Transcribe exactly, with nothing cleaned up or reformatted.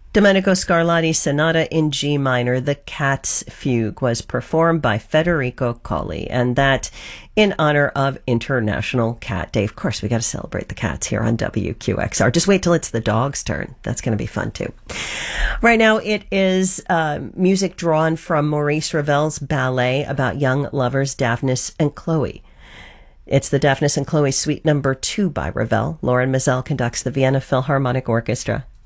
Domenico Scarlatti's Sonata in G minor, The Cat's Fugue, was performed by Federico Colli, and that in honor of International Cat Day. Of course, we got to celebrate the cats here on W Q X R. Just wait till it's the dog's turn. That's going to be fun, too. Right now, it is uh, music drawn from Maurice Ravel's ballet about young lovers Daphnis and Chloe. It's the Daphnis and Chloe Suite Number Two by Ravel. Lauren Mazel conducts the Vienna Philharmonic Orchestra.